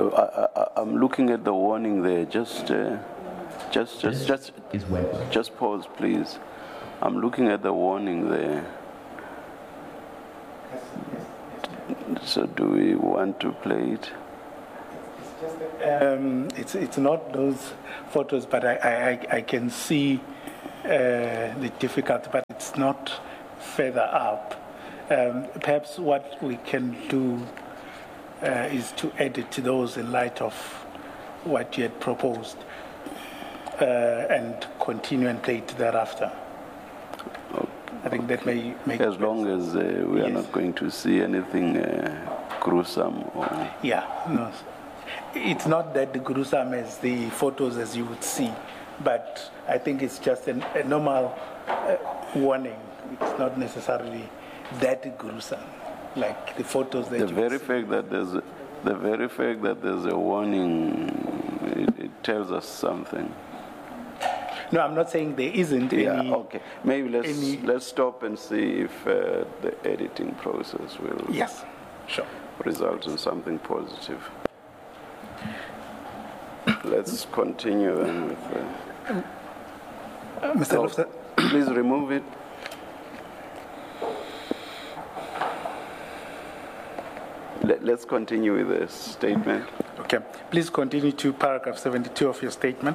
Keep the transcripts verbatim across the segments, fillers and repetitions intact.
I, I, I'm looking at the warning there. Just, uh, just, just, just, is when. just pause, please. I'm looking at the warning there. So, do we want to play it? Um, it's it's not those photos, but I I, I can see uh, the difficulty, but it's not further up. Um, perhaps what we can do uh, is to edit those in light of what you had proposed uh, and continue and play it thereafter. Okay. I think that may make as long as uh, we yes. are not going to see anything uh, gruesome. Or... Yeah, no. It's not that gruesome as the photos as you would see, but I think it's just an, a normal uh, warning. It's not necessarily that gruesome, like the photos that the you very see. fact that there's a, the very fact that there's a warning, it, it tells us something. No, I'm not saying there isn't yeah, any. Okay, maybe let's any... let's stop and see if uh, the editing process will yes, sure. result in something positive. Let's continue then with. Uh, uh, Mister oh, Loftus, please remove it. Let, let's continue with the statement. okay, please continue to paragraph seventy-two of your statement.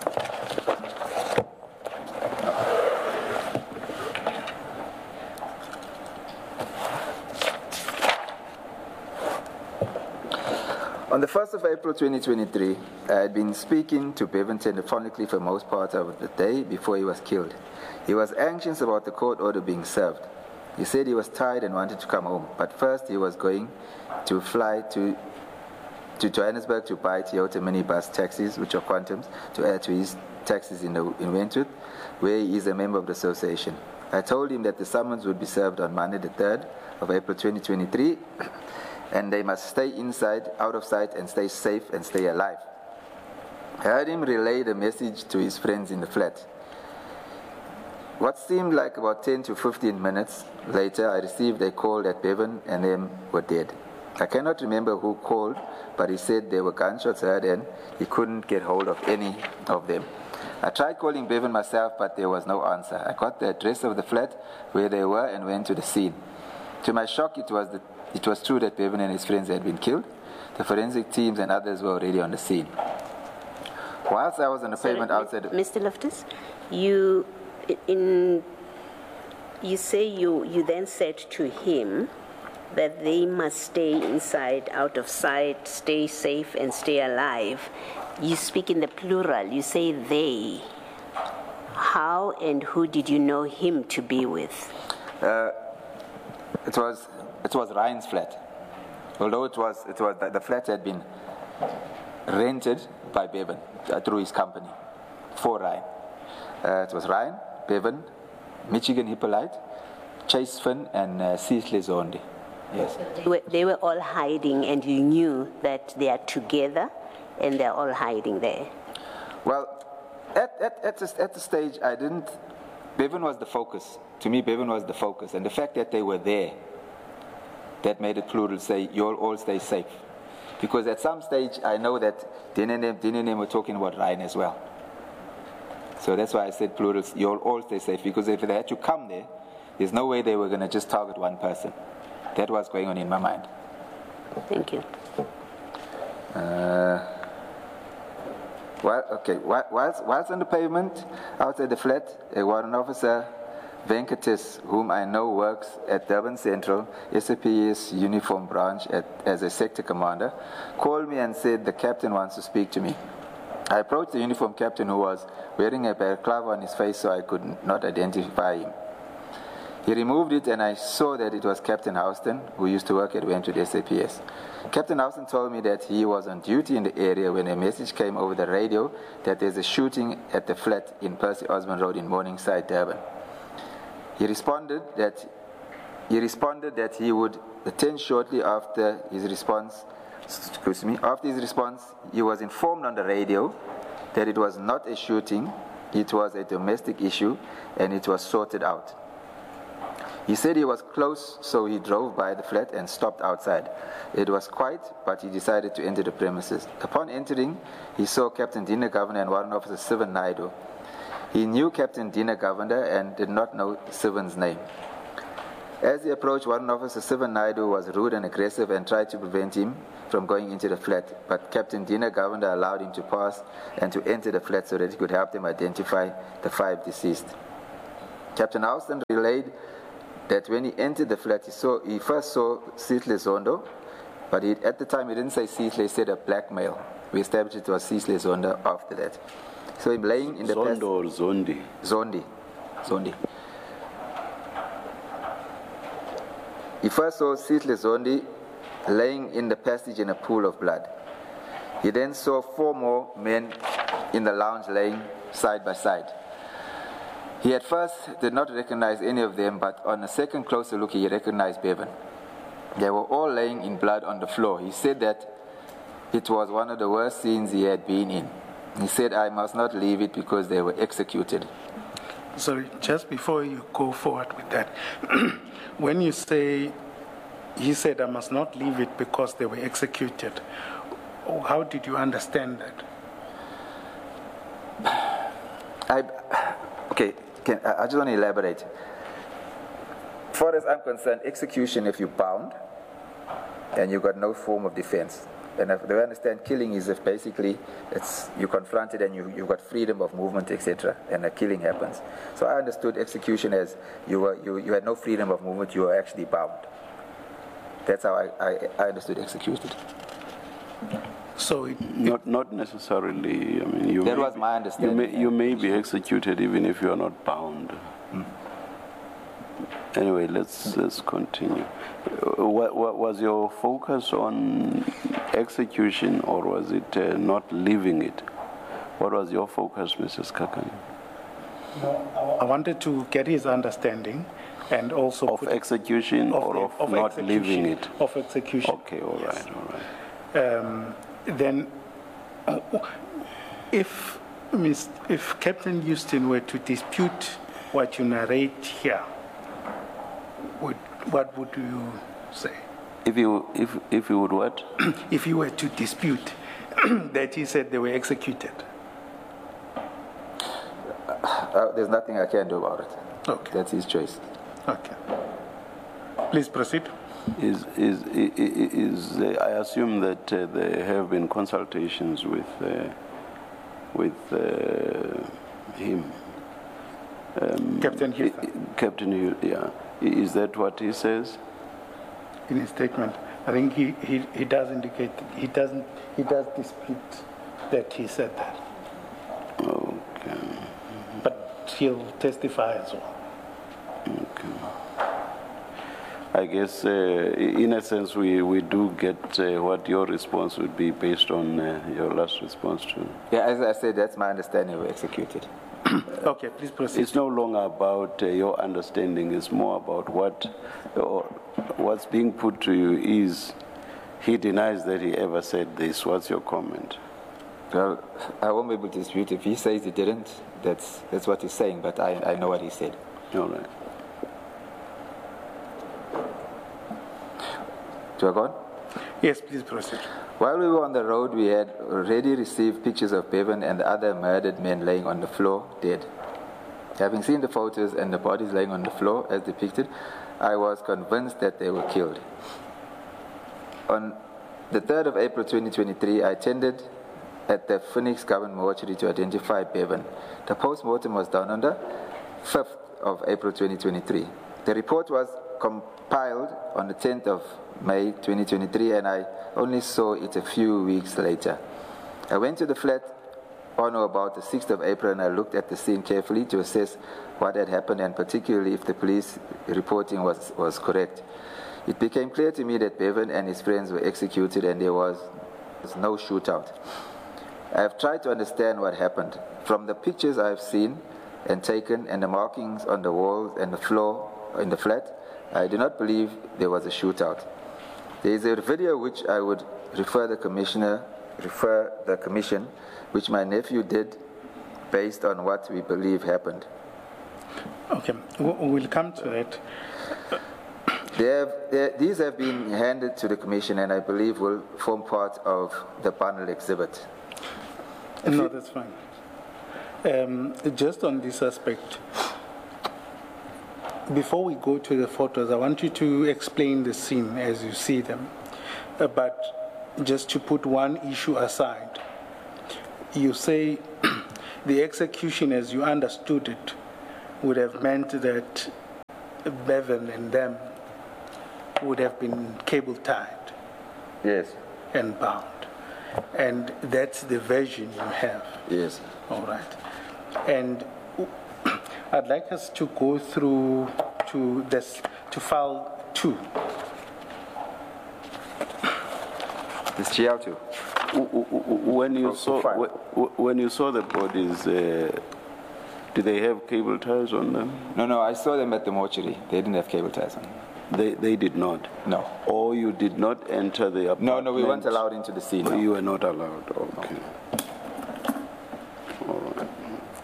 On the first of April twenty twenty-three, I had been speaking to Bevan telephonically for most part of the day before he was killed. He was anxious about the court order being served. He said he was tired and wanted to come home, but first he was going to fly to to Johannesburg to buy Toyota minibus taxis, which are Quantums, to add to his taxis in, the, in Wentworth, where he is a member of the association. I told him that the summons would be served on Monday the third of April twenty twenty-three, and they must stay inside, out of sight, and stay safe and stay alive. I heard him relay the message to his friends in the flat. What seemed like about ten to fifteen minutes later, I received a call that Bevan and them were dead. I cannot remember who called, but he said there were gunshots heard and he couldn't get hold of any of them. I tried calling Bevan myself, but there was no answer. I got the address of the flat where they were and went to the scene. To my shock, it was, the, it was true that Bevan and his friends had been killed. The forensic teams and others were already on the scene. Whilst I was on the Sorry, pavement outside... Mister Loftus, you, in, you say you, you then said to him that they must stay inside, out of sight, stay safe and stay alive. You speak in the plural, you say they. How and who did you know him to be with? Uh, it was it was Ryan's flat. Although it was it was the, the flat had been rented by Bevan uh, through his company for Ryan. Uh, it was Ryan, Bevan, Michigan Hippolyte, Chase Finn, and uh, Cecily Zondi. Yes. They were, they were all hiding, and you knew that they are together, and they're all hiding there. Well, at at at the, at the stage, I didn't. Bevan was the focus. To me, Bevan was the focus, and the fact that they were there, that made it plural. Say, you'll all stay safe, because at some stage, I know that Din and them, Din and them were talking about Ryan as well. So that's why I said plural. You'll all stay safe, because if they had to come there, there's no way they were going to just target one person. That was going on in my mind. Thank you. Uh, well, okay. Whilst, whilst on the pavement outside the flat, a warrant officer, Venkates, whom I know works at Durban Central, S A P S uniform branch at, as a sector commander, called me and said the captain wants to speak to me. I approached the uniform captain, who was wearing a balaclava on his face, so I could not identify him. He removed it, and I saw that it was Captain Houston, who used to work at Wentworth S A P S. Captain Houston told me that he was on duty in the area when a message came over the radio that there's a shooting at the flat in Percy Osmond Road in Morningside, Durban. He responded that he responded that he would attend shortly after his response. Excuse me. After his response, he was informed on the radio that it was not a shooting, it was a domestic issue, and it was sorted out. He said he was close, so he drove by the flat and stopped outside. It was quiet, but he decided to enter the premises. Upon entering, he saw Captain Dina Governor and Warrant Officer Sivan Naidu. He knew Captain Dina Governor and did not know Sivan's name. As he approached, Warrant Officer Sivan Naidu was rude and aggressive and tried to prevent him from going into the flat, but Captain Dina Governor allowed him to pass and to enter the flat so that he could help them identify the five deceased. Captain Houston relayed that when he entered the flat, he, saw, he first saw Sihle Zondo, but he, at the time he didn't say Sihle, he said a black male. We established it was Sihle Zondo after that. So him laying in the Zondo or Zondi? Zondi. Zondi. He first saw Sihle Zondi laying in the passage in a pool of blood. He then saw four more men in the lounge laying side by side. He at first did not recognize any of them, but on a second closer look, he recognized Bevan. They were all laying in blood on the floor. He said that it was one of the worst scenes he had been in. He said, I must not leave it because they were executed. Sorry, just before you go forward with that, when you say, he said, I must not leave it because they were executed, how did you understand that? I, okay, can, I just want to elaborate. As far as I'm concerned, execution, if you're bound and you've got no form of defense, and if they understand killing is if basically it's you confronted and you, you've got freedom of movement, et cetera, and a killing happens. So I understood execution as you, were, you, you had no freedom of movement, you were actually bound. That's how I, I, I understood executed. So it, Not, not necessarily. I mean, you That may was be- my understanding. You may, you may be executed even if you are not bound. Anyway, let's let's continue. Uh, What, what was your focus on execution, or was it uh, not leaving it? What was your focus, Missus Kakani? I wanted to get his understanding and also Of put- execution of or the- of, of not execution, leaving it? Of execution. Okay, all right, all right. Um, then, uh, if Miz if Captain Houston were to dispute what you narrate here, would, what would you say? If you if if you would what? If you were to dispute that he said they were executed. Uh, there's nothing I can do about it. Okay. That's his choice. Okay. Please proceed. Is is is, is uh, I assume that uh, there have been consultations with uh, with uh, him. Captain Houston, Captain, Hu- yeah. Is that what he says? in his statement, I think he, he, he does indicate that he doesn't he does dispute that he said that, Okay. but he'll testify as well. I guess, uh, in a sense, we, we do get uh, what your response would be based on uh, your last response to. Yeah, as I said, that's my understanding of executed. Okay, please proceed. It's no longer about uh, your understanding. It's more about what, or what's being put to you is he denies that he ever said this. What's your comment? Well, I won't be able to dispute. If he says he didn't, that's that's what he's saying, but I, I know what he said. All right. Do I go on? Yes, please proceed. While we were on the road, we had already received pictures of Bevan and the other murdered men laying on the floor, dead. Having seen the photos and the bodies laying on the floor as depicted, I was convinced that they were killed. On the third of April twenty twenty-three, I attended at the Phoenix Government Mortuary to identify Bevan. The post-mortem was done on the fifth of April twenty twenty-three. The report was compiled on the tenth of May twenty twenty-three, and I only saw it a few weeks later. I went to the flat on or about the sixth of April, and I looked at the scene carefully to assess what had happened, and particularly if the police reporting was, was correct. It became clear to me that Bevan and his friends were executed, and there was, was no shootout. I have tried to understand what happened. From the pictures I have seen and taken, and the markings on the walls and the floor in the flat, I do not believe there was a shootout. There is a video which I would refer the commissioner, refer the commission, which my nephew did based on what we believe happened. Okay, we- we'll come to that. They have, they, these have been handed to the Commission and I believe will form part of the panel exhibit. If No, you- that's fine. Um, just on this aspect, before we go to the photos, I want you to explain the scene as you see them. Uh, but just to put one issue aside, you say the execution as you understood it would have meant that Bevan and them would have been cable tied Yes, and bound. And that's the version you have. yes. All right. And I'd like us to go through to this, to file two. It's G L two. W- w- w- When you Oh, saw fine. w- w- when you saw the bodies, uh, did they have cable ties on them? No, no, I saw them at the mortuary. They didn't have cable ties on. They they did not. No. Or you did not enter the apartment. No, no, we weren't allowed into the scene. Oh, no. you were not allowed. Okay. All right.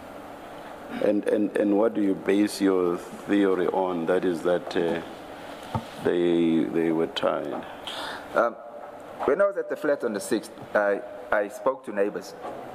And and and what do you base your theory on? That is that uh, they they were tied. Um, when I was at the flat on the sixth, I, I spoke to neighbors.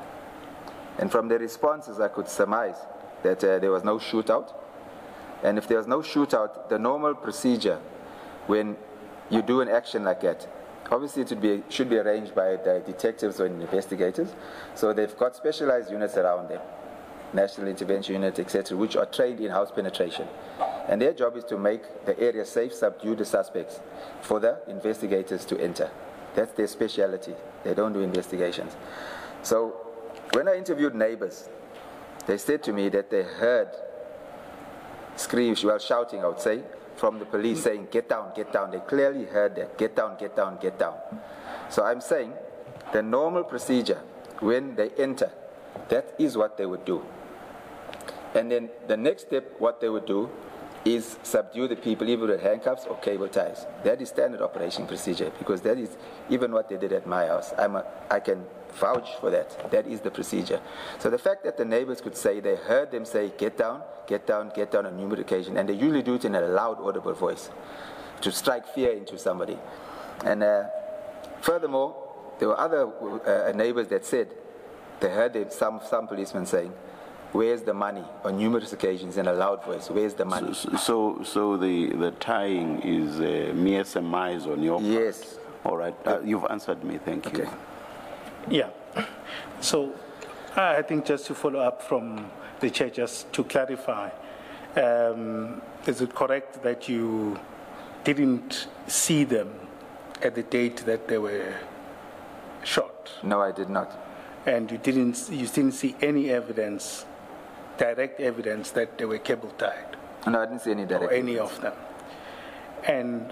And from their responses, I could surmise that uh, there was no shootout. And if there was no shootout, the normal procedure when you do an action like that, obviously it would be, should be arranged by the detectives or investigators. So they've got specialized units around them, National Intervention Unit, et cetera, which are trained in house penetration. And their job is to make the area safe, subdue the suspects for the investigators to enter. That's their speciality. They don't do investigations. So when I interviewed neighbors, they said to me that they heard screams, well, shouting, I would say, from the police saying, get down, get down. They clearly heard that, get down, get down, get down. So I'm saying the normal procedure when they enter, that is what they would do. And then the next step, what they would do is subdue the people either with handcuffs or cable ties. That is standard operation procedure because that is even what they did at my house. I'm a, I can vouch for that. That is the procedure. So the fact that the neighbors could say they heard them say, get down, get down, get down on numerous occasions, and they usually do it in a loud, audible voice to strike fear into somebody. And uh, furthermore, there were other uh, neighbors that said they heard them, some, some policemen saying, where's the money, on numerous occasions in a loud voice, where's the money? So so, so the the tying is uh, mere surmise on your part. Yes. All right. Uh, you've answered me. Thank you. Okay. Yeah. So I think just to follow up from the chair, just to clarify, um, is it correct that you didn't see them at the date that they were shot? No, I did not. And you didn't, you didn't see any evidence, direct evidence that they were cable tied, No, I didn't see any direct or any evidence. of them. And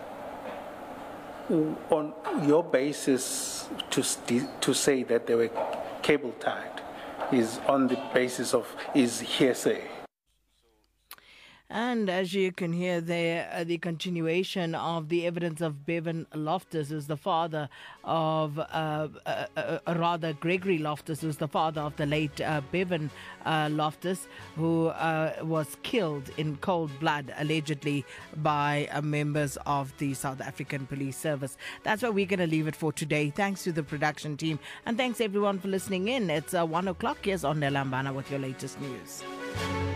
on your basis to st- to say that they were cable tied is on the basis of is hearsay. And as you can hear there, uh, the continuation of the evidence of Bevan Loftus, who's the father of, uh, uh, uh, uh, rather Gregory Loftus, who's the father of the late uh, Bevan uh, Loftus, who uh, was killed in cold blood, allegedly, by uh, members of the South African Police Service. That's where we're going to leave it for today. Thanks to the production team. And thanks everyone for listening in. It's uh, one o'clock. Here's on Nelambana with your latest news.